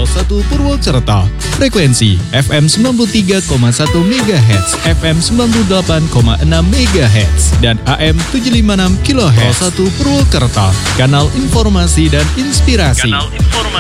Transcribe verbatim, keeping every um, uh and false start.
satu Purwokerto. Frekuensi F M sembilan puluh tiga koma satu megahertz, F M sembilan puluh delapan koma enam megahertz, dan A M tujuh ratus lima puluh enam kilohertz. satu Purwokerto, kanal informasi dan inspirasi. Kanal informasi